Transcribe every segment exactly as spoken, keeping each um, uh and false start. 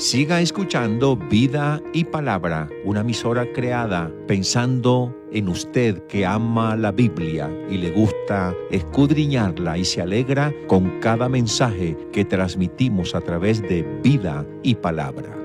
Siga escuchando Vida y Palabra, una emisora creada pensando en usted que ama la Biblia y le gusta escudriñarla y se alegra con cada mensaje que transmitimos a través de Vida y Palabra.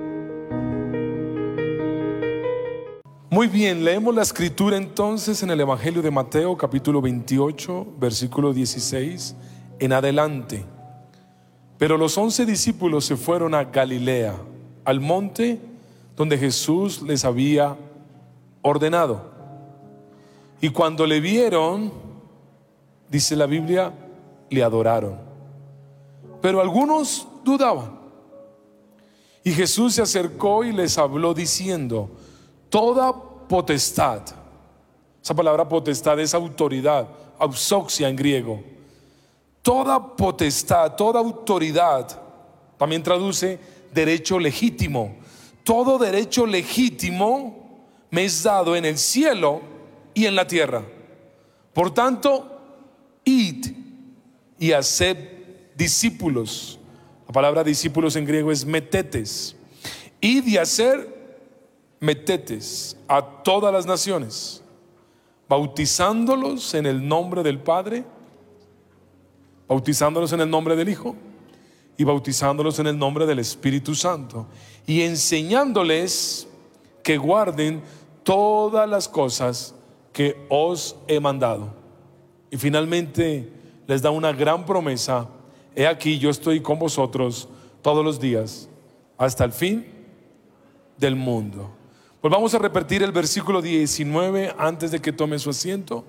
Muy bien, leemos la escritura entonces en el Evangelio de Mateo, capítulo veintiocho, versículo dieciséis en adelante. Pero los once discípulos se fueron a Galilea, al monte donde Jesús les había ordenado. Y cuando le vieron, dice la Biblia, le adoraron. Pero algunos dudaban. Y Jesús se acercó y les habló diciendo: toda potestad, esa palabra potestad es autoridad, auxoxia en griego. Toda potestad, toda autoridad, también traduce derecho legítimo. Todo derecho legítimo me es dado en el cielo y en la tierra. Por tanto, id y haced discípulos. La palabra discípulos en griego es metetes. Id y hacer metetes a todas las naciones, bautizándolos en el nombre del Padre, bautizándolos en el nombre del Hijo y bautizándolos en el nombre del Espíritu Santo, y enseñándoles que guarden todas las cosas que os he mandado. Y finalmente les da una gran promesa: he aquí, yo estoy con vosotros todos los días hasta el fin del mundo. Pues vamos a repetir el versículo diecinueve antes de que tome su asiento.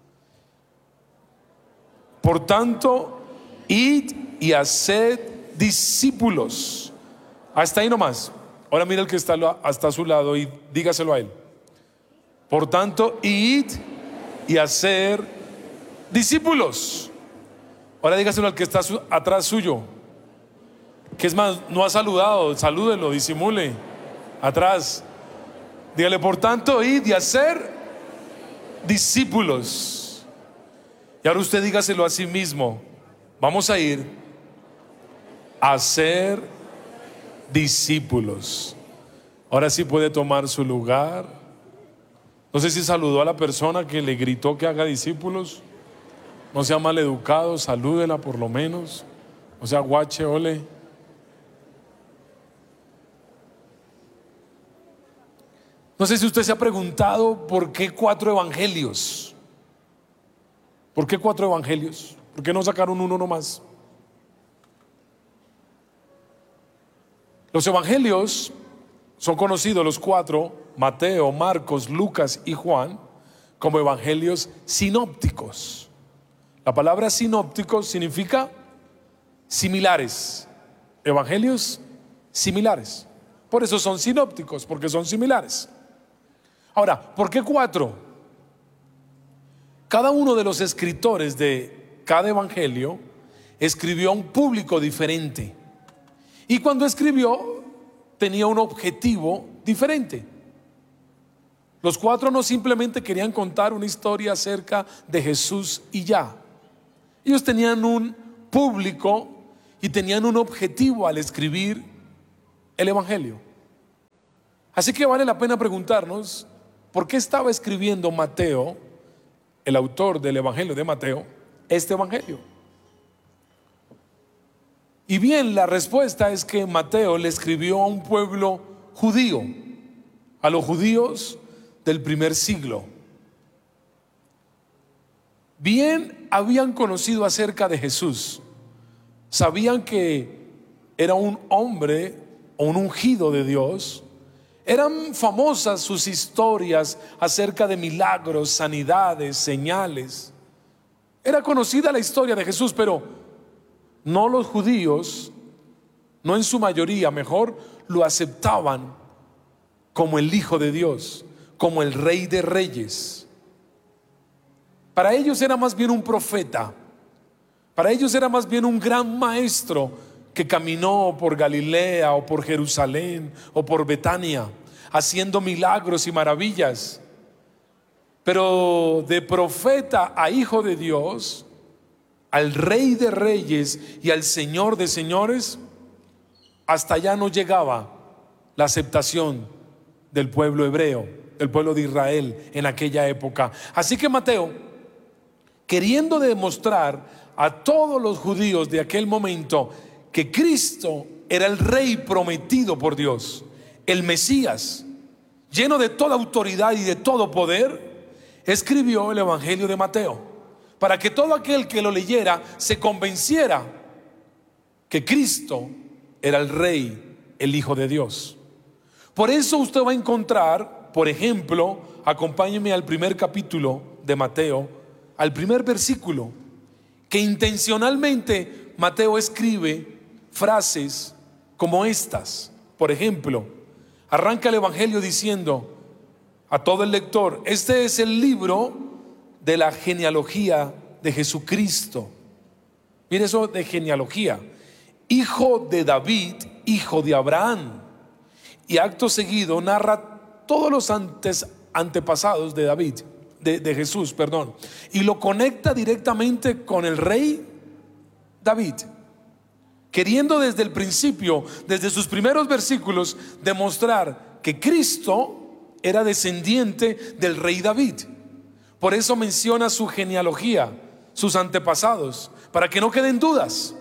Por tanto, id y haced discípulos. Hasta ahí nomás. Ahora mira el que está hasta a su lado y dígaselo a él. Por tanto, id y hacer discípulos. Ahora dígaselo al que está su, atrás suyo. Que es más, no ha saludado, salúdelo, disimule. Atrás. Dígale: por tanto, id y hacer discípulos. Y ahora usted dígaselo a sí mismo: vamos a ir a ser discípulos. Ahora sí puede tomar su lugar. No sé si saludó a la persona que le gritó que haga discípulos. No sea maleducado, salúdela por lo menos. O sea, guache, ole. No sé si usted se ha preguntado por qué cuatro evangelios. ¿Por qué cuatro evangelios? ¿Por qué no sacaron uno nomás? Los evangelios son conocidos, los cuatro, Mateo, Marcos, Lucas y Juan, como evangelios sinópticos. La palabra sinópticos significa similares. Evangelios similares. Por eso son sinópticos, porque son similares. Ahora, ¿por qué cuatro? Cada uno de los escritores de cada evangelio escribió a un público diferente. Y cuando escribió, tenía un objetivo diferente. Los cuatro no simplemente querían contar una historia acerca de Jesús y ya. Ellos tenían un público y tenían un objetivo al escribir el evangelio. Así que vale la pena preguntarnos: ¿por qué estaba escribiendo Mateo, el autor del evangelio de Mateo, este evangelio? Y bien, la respuesta es que Mateo le escribió a un pueblo judío, a los judíos del primer siglo. Bien habían conocido acerca de Jesús, sabían que era un hombre o un ungido de Dios. Eran famosas sus historias acerca de milagros, sanidades, señales. Era conocida la historia de Jesús, pero no los judíos, no en su mayoría, mejor, lo aceptaban como el Hijo de Dios, como el Rey de Reyes. Para ellos era más bien un profeta. Para ellos era más bien un gran maestro que caminó por Galilea o por Jerusalén o por Betania, haciendo milagros y maravillas. Pero de profeta a hijo de Dios, al Rey de Reyes y al Señor de Señores, hasta allá no llegaba la aceptación del pueblo hebreo, del pueblo de Israel en aquella época. Así que Mateo, queriendo demostrar a todos los judíos de aquel momento que Cristo era el rey prometido por Dios, el Mesías, lleno de toda autoridad y de todo poder, escribió el Evangelio de Mateo, para que todo aquel que lo leyera se convenciera que Cristo era el rey, el Hijo de Dios. Por eso usted va a encontrar, por ejemplo, acompáñeme al primer capítulo de Mateo, al primer versículo, que intencionalmente Mateo escribe frases como estas. Por ejemplo, arranca el Evangelio diciendo a todo el lector: este es el libro de la genealogía de Jesucristo. Mire eso de genealogía: hijo de David, hijo de Abraham. Y acto seguido narra todos los antes, antepasados de David, de, de Jesús, perdón, y lo conecta directamente con el rey David, queriendo desde el principio, desde sus primeros versículos, demostrar que Cristo era descendiente del rey David. Por eso menciona su genealogía, sus antepasados, para que no queden dudas.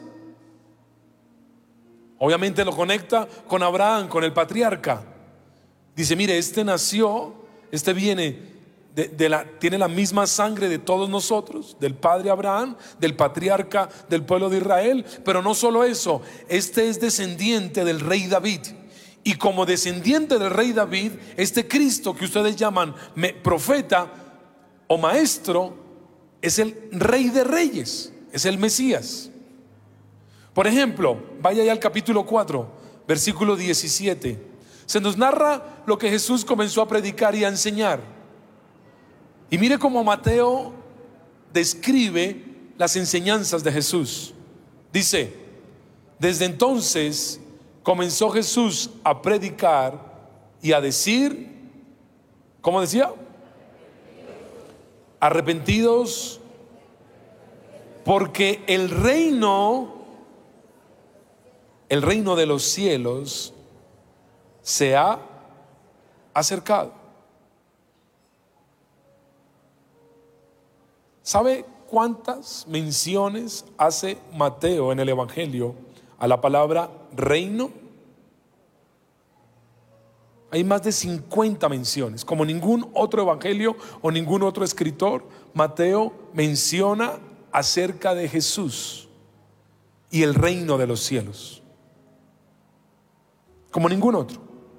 Obviamente lo conecta con Abraham, con el patriarca. Dice: mire, este nació, este viene de, de la, tiene la misma sangre de todos nosotros, del padre Abraham, del patriarca del pueblo de Israel. Pero no solo eso, este es descendiente del rey David. Y como descendiente del rey David, este Cristo que ustedes llaman me, profeta o maestro, es el rey de reyes, es el Mesías. Por ejemplo, vaya ya al capítulo cuatro, versículo diecisiete. Se nos narra lo que Jesús comenzó a predicar y a enseñar. Y mire cómo Mateo describe las enseñanzas de Jesús. Dice: desde entonces comenzó Jesús a predicar y a decir, ¿cómo decía? Arrepentidos, porque el reino El reino de los cielos se ha acercado. ¿Sabe cuántas menciones hace Mateo en el Evangelio a la palabra reino? Hay más de cincuenta menciones. Como ningún otro evangelio o ningún otro escritor, Mateo menciona acerca de Jesús y el reino de los cielos, como ningún otro.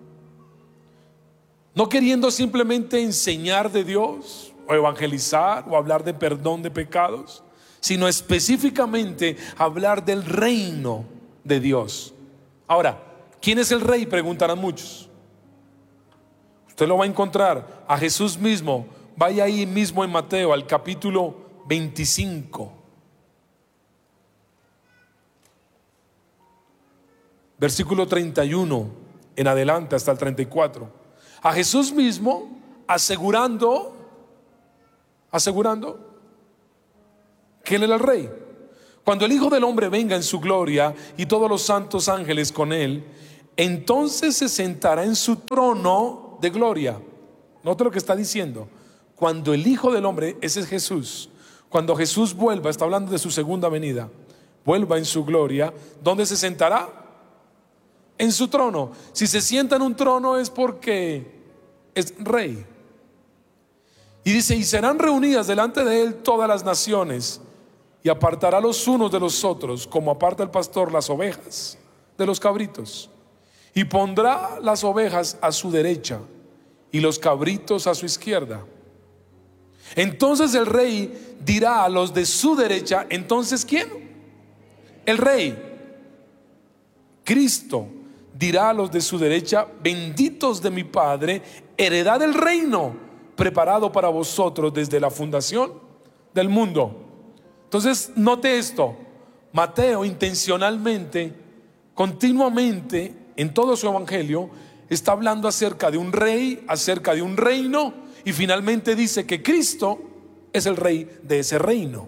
No queriendo simplemente enseñar de Dios o evangelizar o hablar de perdón de pecados, sino específicamente hablar del reino de Dios. Ahora, ¿quién es el rey?, preguntarán muchos. Usted lo va a encontrar a Jesús mismo. Vaya ahí mismo en Mateo al capítulo veinticinco, versículo treinta y uno en adelante hasta el treinta y cuatro. A Jesús mismo asegurando, asegurando que Él era el rey. Cuando el Hijo del Hombre venga en su gloria y todos los santos ángeles con Él, entonces se sentará en su trono de gloria. Note lo que está diciendo. Cuando el Hijo del Hombre, ese es Jesús, cuando Jesús vuelva, está hablando de su segunda venida, vuelva en su gloria, ¿dónde se sentará? En su trono. Si se sienta en un trono es porque es rey. Y dice: y serán reunidas delante de Él todas las naciones, y apartará los unos de los otros, como aparta el pastor las ovejas de los cabritos, y pondrá las ovejas a su derecha y los cabritos a su izquierda. Entonces el rey dirá a los de su derecha, ¿entonces quién? El rey, Cristo, dirá a los de su derecha: benditos de mi Padre, heredad del reino preparado para vosotros desde la fundación del mundo. Entonces note esto: Mateo intencionalmente, continuamente, en todo su evangelio, está hablando acerca de un rey, acerca de un reino, y finalmente dice que Cristo es el rey de ese reino.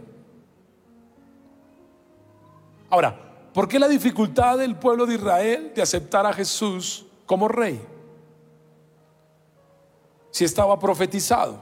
Ahora, ¿por qué la dificultad del pueblo de Israel de aceptar a Jesús como rey, si estaba profetizado.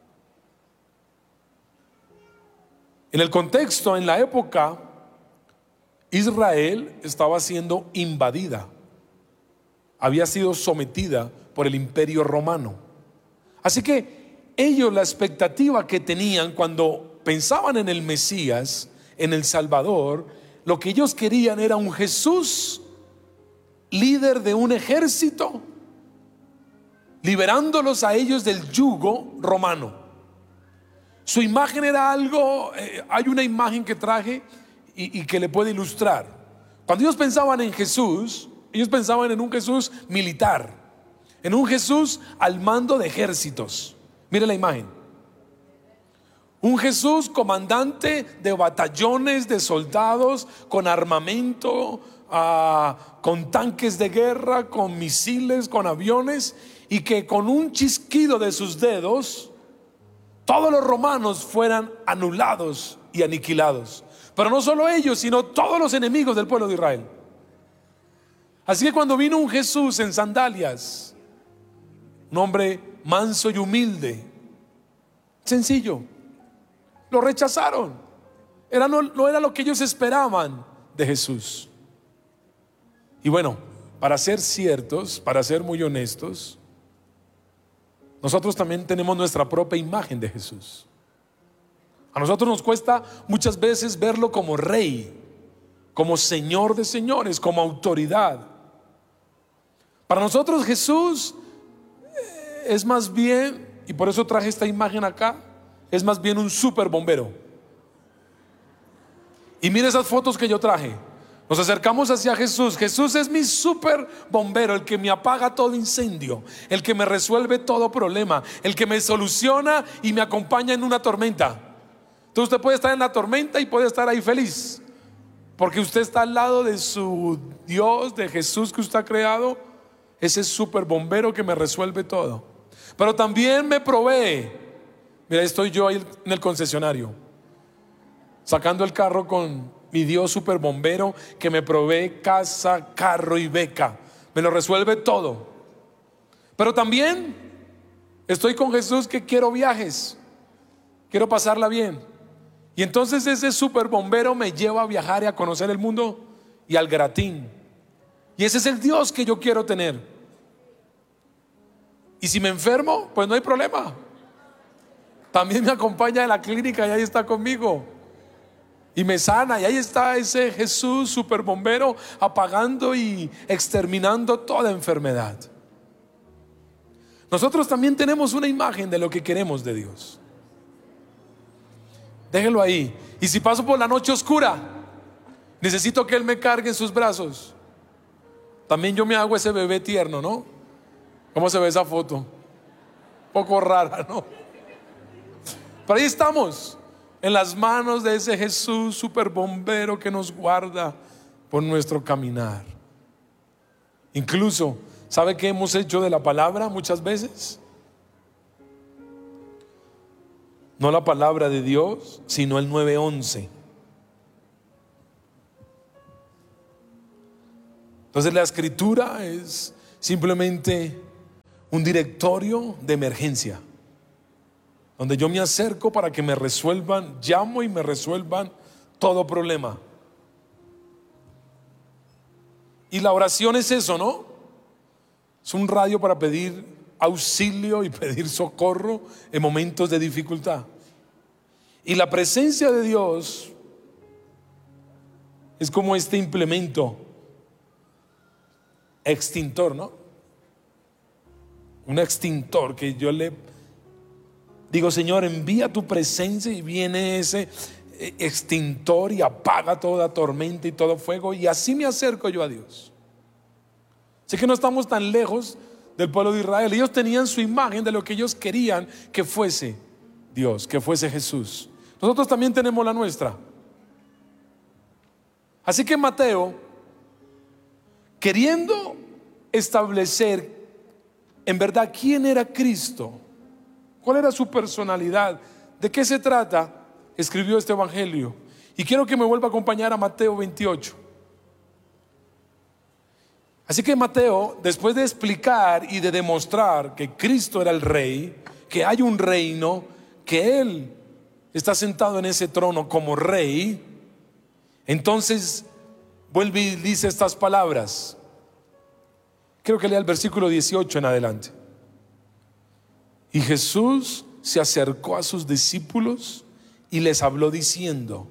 En el contexto, en la época, Israel estaba siendo invadida, había sido sometida por el imperio romano. Así que ellos, la expectativa que tenían cuando pensaban en el Mesías, en el Salvador, lo que ellos querían era un Jesús líder de un ejército, liberándolos a ellos del yugo romano. Su imagen era algo, eh, hay una imagen que traje y, y que le puede ilustrar. Cuando ellos pensaban en Jesús, ellos pensaban en un Jesús militar, en un Jesús al mando de ejércitos. Mire la imagen. Un Jesús comandante de batallones de soldados con armamento, uh, con tanques de guerra, con misiles, con aviones, y que con un chasquido de sus dedos todos los romanos fueran anulados y aniquilados. Pero no solo ellos, sino todos los enemigos del pueblo de Israel. Así que cuando vino un Jesús en sandalias, un hombre manso y humilde, sencillo, lo rechazaron. Era, no, no era lo que ellos esperaban de Jesús. Y bueno, para ser ciertos, para ser muy honestos, nosotros también tenemos nuestra propia imagen de Jesús. A nosotros nos cuesta muchas veces verlo como rey, como señor de señores, como autoridad. Para nosotros Jesús es más bien, y por eso traje esta imagen acá, es más bien un super bombero. Y mire esas fotos que yo traje. Nos acercamos hacia Jesús. Jesús es mi super bombero, el que me apaga todo incendio, el que me resuelve todo problema, el que me soluciona y me acompaña en una tormenta. Entonces usted puede estar en la tormenta y puede estar ahí feliz, porque usted está al lado de su Dios, de Jesús que usted ha creado, ese super bombero que me resuelve todo. Pero también me provee. Mira, estoy yo ahí en el concesionario, sacando el carro con mi Dios super bombero que me provee casa, carro y beca. Me lo resuelve todo. Pero también estoy con Jesús que quiero viajes, quiero pasarla bien. Y entonces ese super bombero me lleva a viajar y a conocer el mundo y al gratín. Y ese es el Dios que yo quiero tener. Y si me enfermo, pues no hay problema. También me acompaña a la clínica y ahí está conmigo. Y me sana, y ahí está ese Jesús super bombero apagando y exterminando toda enfermedad. Nosotros también tenemos una imagen de lo que queremos de Dios. Déjelo ahí. Y si paso por la noche oscura, necesito que Él me cargue en sus brazos. También yo me hago ese bebé tierno, ¿no? ¿Cómo se ve esa foto? Un poco rara, ¿no? Pero ahí estamos, en las manos de ese Jesús super bombero que nos guarda por nuestro caminar. Incluso, ¿sabe qué hemos hecho de la palabra muchas veces? No la palabra de Dios, sino el nueve once. Entonces la escritura es simplemente un directorio de emergencia, donde yo me acerco para que me resuelvan, llamo y me resuelvan todo problema. Y la oración es eso, ¿no? Es un radio para pedir auxilio y pedir socorro en momentos de dificultad. Y la presencia de Dios es como este implemento extintor, ¿no? Un extintor que yo le digo, Señor, envía tu presencia, y viene ese extintor y apaga toda tormenta y todo fuego, y así me acerco yo a Dios. Así que no estamos tan lejos del pueblo de Israel. Ellos tenían su imagen de lo que ellos querían que fuese Dios, que fuese Jesús. Nosotros también tenemos la nuestra. Así que Mateo, queriendo establecer en verdad quién era Cristo, cuál era su personalidad, de qué se trata, escribió este evangelio. Y quiero que me vuelva a acompañar a Mateo veintiocho. Así que Mateo, después de explicar y de demostrar que Cristo era el rey, que hay un reino, que Él está sentado en ese trono como rey, entonces vuelve y dice estas palabras. Creo que lea el versículo dieciocho en adelante. Y Jesús se acercó a sus discípulos y les habló diciendo: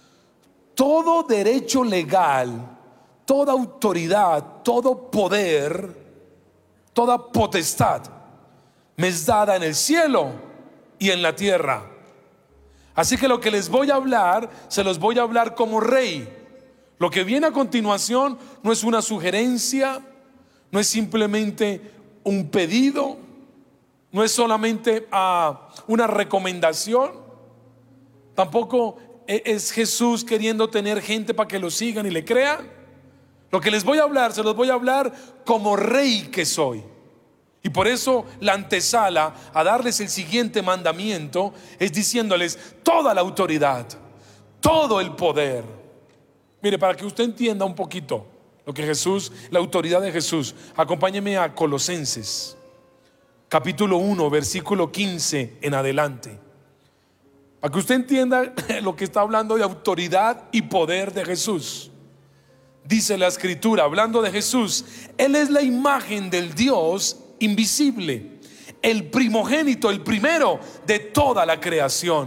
todo derecho legal, toda autoridad, todo poder, toda potestad me es dada en el cielo y en la tierra. Así que lo que les voy a hablar, se los voy a hablar como rey. Lo que viene a continuación no es una sugerencia, no es simplemente un pedido, no es solamente uh, una recomendación, tampoco es Jesús queriendo tener gente para que lo sigan y le crean. Lo que les voy a hablar, se los voy a hablar como rey que soy. Y por eso la antesala a darles el siguiente mandamiento es diciéndoles toda la autoridad, todo el poder. Mire, para que usted entienda un poquito lo que Jesús, la autoridad de Jesús, acompáñeme a Colosenses capítulo uno, versículo quince en adelante, para que usted entienda lo que está hablando de autoridad y poder de Jesús. Dice la escritura, hablando de Jesús: Él es la imagen del Dios invisible, el primogénito, el primero de toda la creación.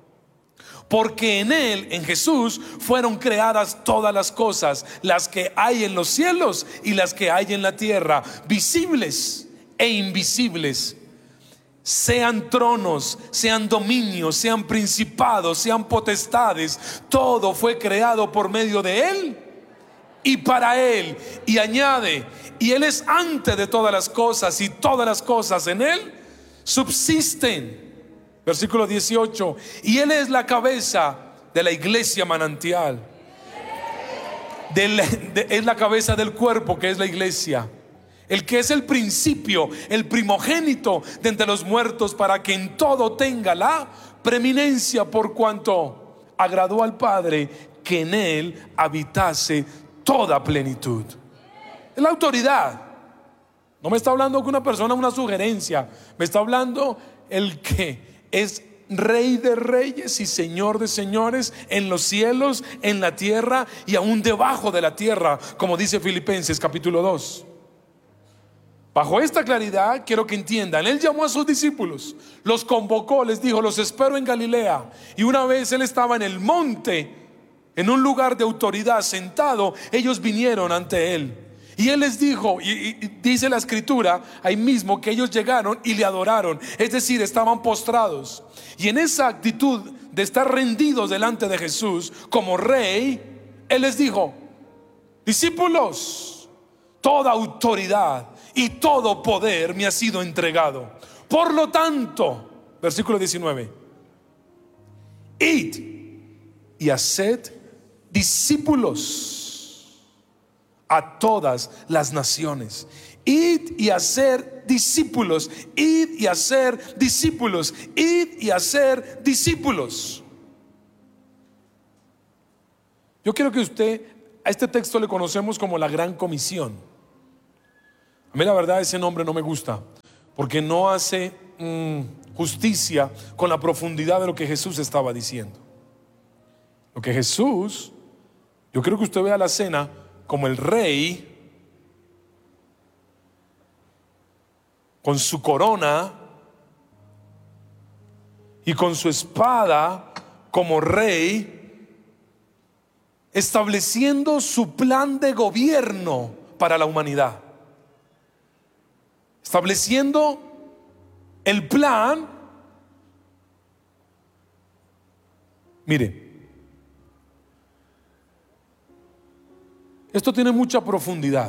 Porque en Él, en Jesús, fueron creadas todas las cosas, las que hay en los cielos y las que hay en la tierra, visibles e invisibles. Sean tronos, sean dominios, sean principados, sean potestades, todo fue creado por medio de Él y para Él. Y añade: y Él es antes de todas las cosas, y todas las cosas en Él subsisten. Versículo dieciocho: y Él es la cabeza de la iglesia manantial, de la, de, es la cabeza del cuerpo que es la iglesia, el que es el principio, el primogénito de entre los muertos, para que en todo tenga la preeminencia, por cuanto agradó al Padre que en Él habitase toda plenitud. Es la autoridad. No me está hablando que una persona, una sugerencia. Me está hablando el que es Rey de reyes y Señor de señores, en los cielos, en la tierra y aún debajo de la tierra, como dice Filipenses capítulo dos. Bajo esta claridad quiero que entiendan: Él llamó a sus discípulos, los convocó, les dijo: los espero en Galilea. Y una vez Él estaba en el monte, en un lugar de autoridad, sentado, ellos vinieron ante Él. Y Él les dijo, y, y dice la escritura ahí mismo, que ellos llegaron y le adoraron, es decir, estaban postrados. Y en esa actitud de estar rendidos delante de Jesús como rey, Él les dijo: discípulos, toda autoridad y todo poder me ha sido entregado. Por lo tanto, versículo diecinueve: id y haced discípulos a todas las naciones. Id y hacer discípulos, id y hacer discípulos, id y hacer discípulos. Yo quiero que usted, a este texto le conocemos como la Gran Comisión. A mí la verdad ese nombre no me gusta, porque no hace mmm, justicia con la profundidad de lo que Jesús estaba diciendo. Lo que Jesús, yo creo que usted vea la cena como el rey con su corona y con su espada como rey, estableciendo su plan de gobierno para la humanidad, estableciendo el plan. Mire, esto tiene mucha profundidad,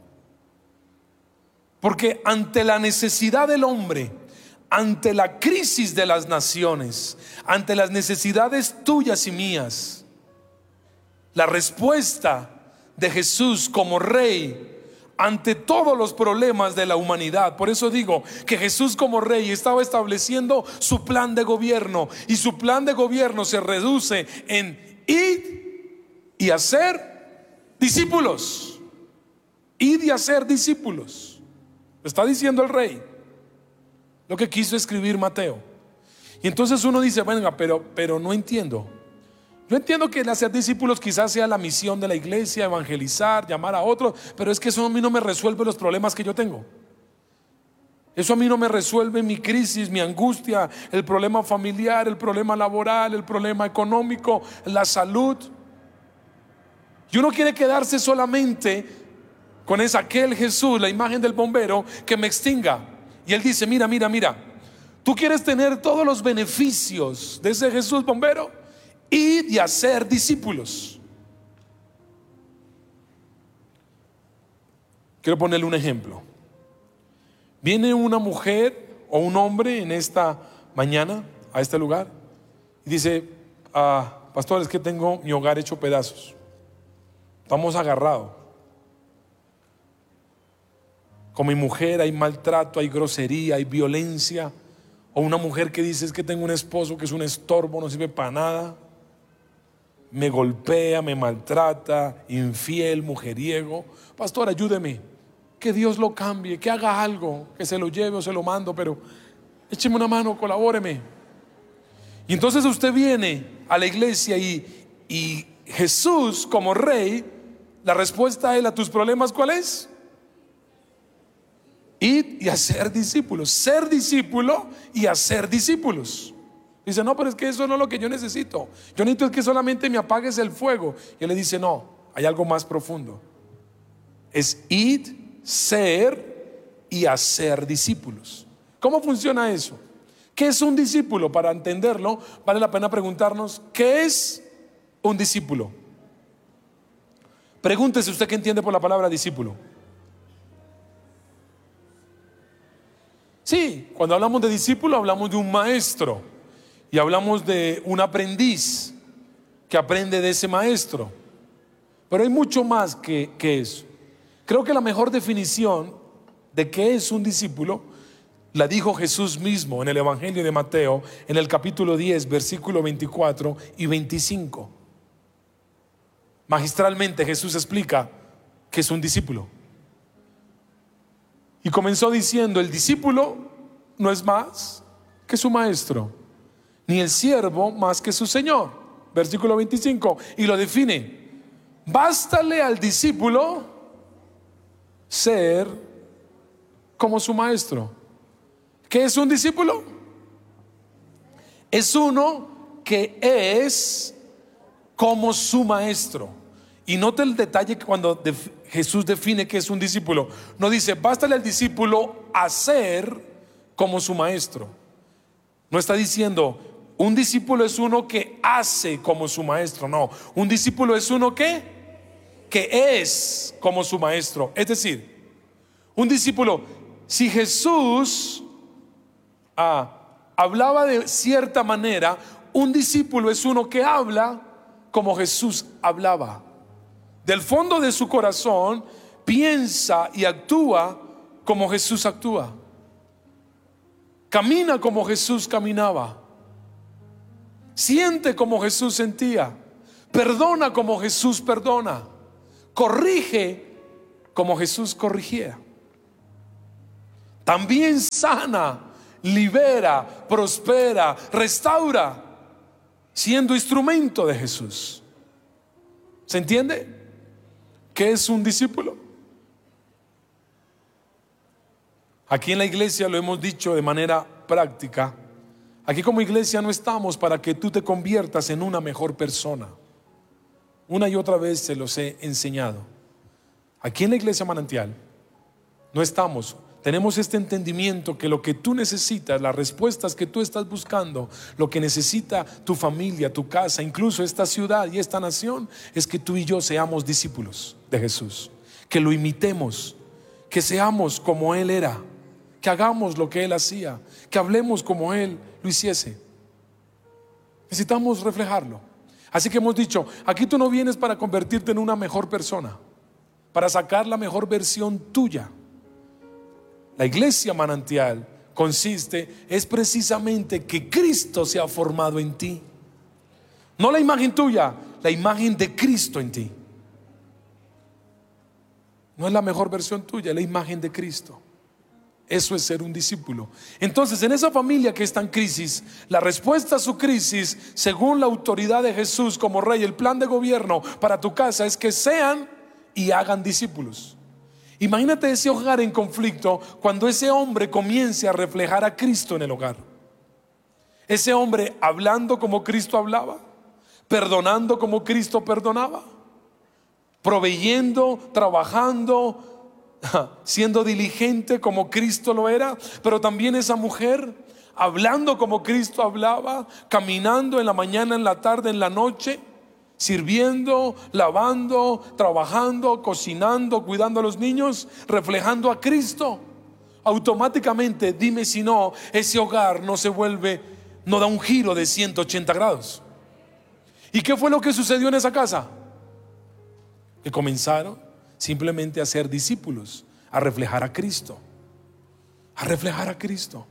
porque ante la necesidad del hombre, ante la crisis de las naciones, ante las necesidades tuyas y mías, la respuesta de Jesús como rey ante todos los problemas de la humanidad. Por eso digo que Jesús como rey estaba estableciendo su plan de gobierno, y su plan de gobierno se reduce en ir y hacer discípulos. id y hacer discípulos. Está diciendo el rey lo que quiso escribir Mateo. Y entonces uno dice, venga, pero, pero no entiendo. Yo entiendo que el hacer discípulos quizás sea la misión de la iglesia, evangelizar, llamar a otros, pero es que eso a mí no me resuelve los problemas que yo tengo. Eso a mí no me resuelve mi crisis, mi angustia, el problema familiar, el problema laboral, el problema económico, la salud. Y uno quiere quedarse solamente con esa, aquel Jesús, la imagen del bombero que me extinga. Y él dice, mira, mira, mira, tú quieres tener todos los beneficios de ese Jesús bombero, id y hacer discípulos. Quiero ponerle un ejemplo. Viene una mujer o un hombre en esta mañana a este lugar y dice, ah, pastor, es que tengo mi hogar hecho pedazos, estamos agarrados. Con mi mujer hay maltrato, hay grosería, hay violencia. O una mujer que dice, es que tengo un esposo que es un estorbo, no sirve para nada, me golpea, me maltrata, infiel, mujeriego. Pastor, ayúdeme, que Dios lo cambie, que haga algo, que se lo lleve o se lo mando, pero écheme una mano, colabóreme. Y entonces usted viene a la iglesia y, y Jesús como rey, la respuesta a él, a tus problemas, ¿cuál es? Id y hacer discípulos. Ser discípulo y hacer discípulos. Dice, no, pero es que eso no es lo que yo necesito. Yo necesito es que solamente me apagues el fuego. Y él le dice, no, hay algo más profundo. Es id, ser y hacer discípulos. ¿Cómo funciona eso? ¿Qué es un discípulo? Para entenderlo, vale la pena preguntarnos, ¿qué es un discípulo? Pregúntese usted qué entiende por la palabra discípulo. Sí, cuando hablamos de discípulo hablamos de un maestro y hablamos de un aprendiz que aprende de ese maestro. Pero hay mucho más que, que eso. Creo que la mejor definición de qué es un discípulo la dijo Jesús mismo en el Evangelio de Mateo, en el capítulo diez, versículo veinticuatro y veinticinco. Magistralmente Jesús explica qué es un discípulo. Y comenzó diciendo, el discípulo no es más que su maestro, ni el siervo más que su señor. Versículo veinticinco, y lo define, bástale al discípulo ser como su maestro. ¿Qué es un discípulo? Es uno que es como su maestro. Y note el detalle que cuando def- Jesús define que es un discípulo, no dice, bástale al discípulo hacer como su maestro. No está diciendo, un discípulo es uno que hace como su maestro. No, un discípulo es uno que, que es como su maestro. Es decir, un discípulo, si Jesús ah, hablaba de cierta manera, un discípulo es uno que habla como Jesús hablaba. Del fondo de su corazón piensa y actúa como Jesús actúa. Camina como Jesús caminaba. Siente como Jesús sentía. Perdona como Jesús perdona. Corrige como Jesús corrigía. También sana, libera, prospera, restaura, siendo instrumento de Jesús. ¿Se entiende? ¿Qué es un discípulo? Aquí en la iglesia lo hemos dicho de manera práctica. Aquí como iglesia no estamos para que tú te conviertas en una mejor persona. Una y otra vez se los he enseñado. Aquí en la iglesia Manantial no estamos. Tenemos este entendimiento que lo que tú necesitas, las respuestas que tú estás buscando, lo que necesita tu familia, tu casa, incluso esta ciudad y esta nación, es que tú y yo seamos discípulos de Jesús, que lo imitemos, que seamos como Él era, que hagamos lo que Él hacía, que hablemos como Él lo hiciese. Necesitamos reflejarlo. Así que hemos dicho, aquí tú no vienes para convertirte en una mejor persona, para sacar la mejor versión tuya. La iglesia Manantial consiste, es precisamente que Cristo se ha formado en ti. No la imagen tuya, la imagen de Cristo en ti. No es la mejor versión tuya, es la imagen de Cristo. Eso es ser un discípulo. Entonces, en esa familia que está en crisis, la respuesta a su crisis, según la autoridad de Jesús como rey, el plan de gobierno para tu casa es que sean y hagan discípulos. Imagínate ese hogar en conflicto cuando ese hombre comience a reflejar a Cristo en el hogar. Ese hombre hablando como Cristo hablaba, perdonando como Cristo perdonaba, proveyendo, trabajando, siendo diligente como Cristo lo era. Pero también esa mujer hablando como Cristo hablaba, caminando en la mañana, en la tarde, en la noche, sirviendo, lavando, trabajando, cocinando, cuidando a los niños, reflejando a Cristo. Automáticamente, dime si no, ese hogar no se vuelve, no da un giro de ciento ochenta grados. ¿Y qué fue lo que sucedió en esa casa? Que comenzaron simplemente a ser discípulos, a reflejar a Cristo, a reflejar a Cristo.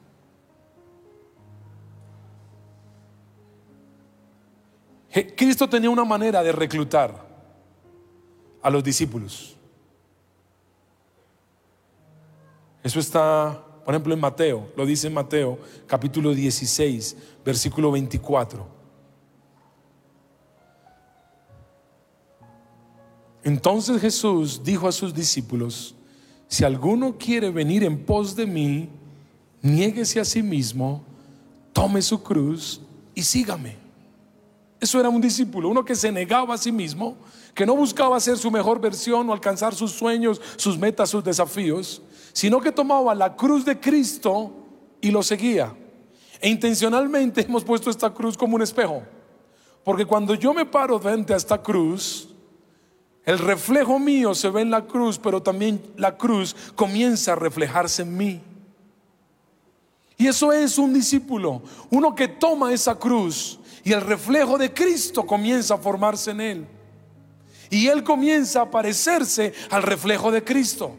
Cristo tenía una manera de reclutar a los discípulos. Eso está, por ejemplo, en Mateo, lo dice en Mateo capítulo dieciséis, versículo veinticuatro. Entonces Jesús dijo a sus discípulos: si alguno quiere venir en pos de mí, niéguese a sí mismo, tome su cruz y sígame. Eso era un discípulo, uno que se negaba a sí mismo, que no buscaba ser su mejor versión o alcanzar sus sueños, sus metas, sus desafíos, sino que tomaba la cruz de Cristo y lo seguía. E intencionalmente hemos puesto esta cruz como un espejo, porque cuando yo me paro frente a esta cruz, el reflejo mío se ve en la cruz, pero también la cruz comienza a reflejarse en mí. Y eso es un discípulo, uno que toma esa cruz y el reflejo de Cristo comienza a formarse en él, y él comienza a parecerse al reflejo de Cristo.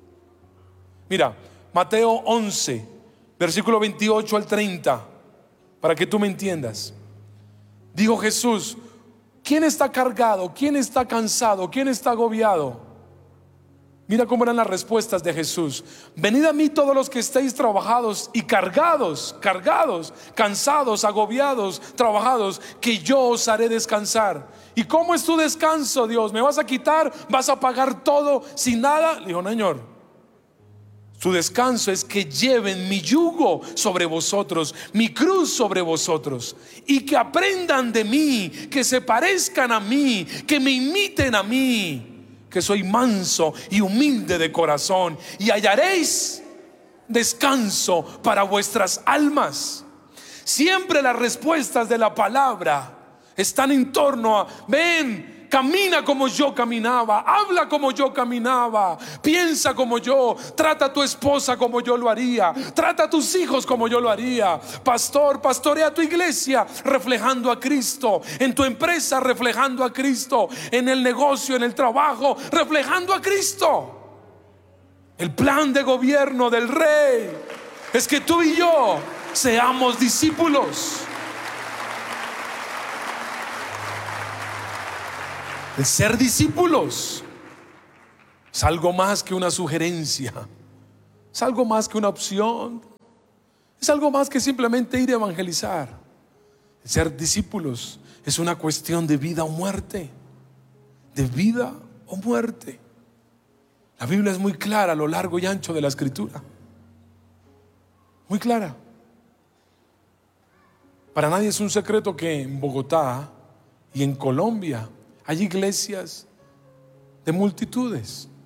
Mira, Mateo once, versículo veintiocho al treinta, para que tú me entiendas. Dijo Jesús: ¿quién está cargado? ¿Quién está cansado? ¿Quién está agobiado? Mira cómo eran las respuestas de Jesús: venid a mí todos los que estéis trabajados y cargados, cargados, cansados, agobiados, trabajados, que yo os haré descansar. ¿Y cómo es tu descanso, Dios? ¿Me vas a quitar? ¿Vas a pagar todo sin nada? Le dijo: no, Señor, su descanso es que lleven mi yugo sobre vosotros, mi cruz sobre vosotros, y que aprendan de mí, que se parezcan a mí, que me imiten a mí, que soy manso y humilde de corazón, y hallaréis descanso para vuestras almas. Siempre las respuestas de la palabra están en torno a: ven, camina como yo caminaba, habla como yo caminaba, piensa como yo, trata a tu esposa como yo lo haría, trata a tus hijos como yo lo haría. Pastor, pastorea tu iglesia reflejando a Cristo, en tu empresa reflejando a Cristo, en el negocio, en el trabajo reflejando a Cristo. El plan de gobierno del Rey es que tú y yo seamos discípulos. El ser discípulos es algo más que una sugerencia, es algo más que una opción, es algo más que simplemente ir a evangelizar. El ser discípulos es una cuestión de vida o muerte, de vida o muerte. La Biblia es muy clara a lo largo y ancho de la Escritura, muy clara. Para nadie es un secreto que en Bogotá y en Colombia hay iglesias de multitudes,